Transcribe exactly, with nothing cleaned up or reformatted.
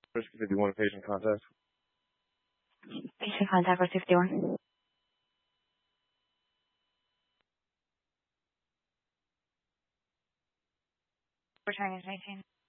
Rescue fifty-one, patient contact. Patient contact with fifty-one. Returning is nineteen.